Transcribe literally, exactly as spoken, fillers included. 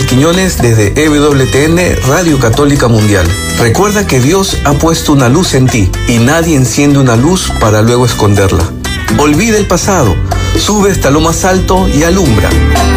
Quiñones desde E W T N Radio Católica Mundial. Recuerda que Dios ha puesto una luz en ti y nadie enciende una luz para luego esconderla. Olvida el pasado, sube hasta lo más alto y alumbra.